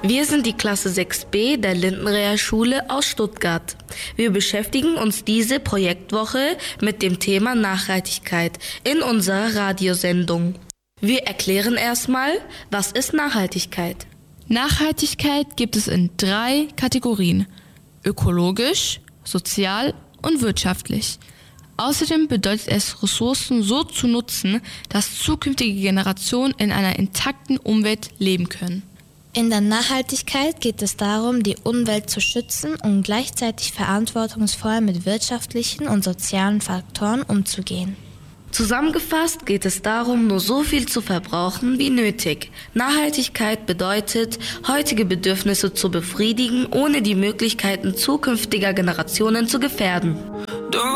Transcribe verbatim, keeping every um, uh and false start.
Wir sind die Klasse sechs b der Lindenreher-Schule aus Stuttgart. Wir beschäftigen uns diese Projektwoche mit dem Thema Nachhaltigkeit in unserer Radiosendung. Wir erklären erstmal, was ist Nachhaltigkeit? Nachhaltigkeit gibt es in drei Kategorien: ökologisch, sozial und wirtschaftlich. Außerdem bedeutet es, Ressourcen so zu nutzen, dass zukünftige Generationen in einer intakten Umwelt leben können. In der Nachhaltigkeit geht es darum, die Umwelt zu schützen und gleichzeitig verantwortungsvoll mit wirtschaftlichen und sozialen Faktoren umzugehen. Zusammengefasst geht es darum, nur so viel zu verbrauchen wie nötig. Nachhaltigkeit bedeutet, heutige Bedürfnisse zu befriedigen, ohne die Möglichkeiten zukünftiger Generationen zu gefährden.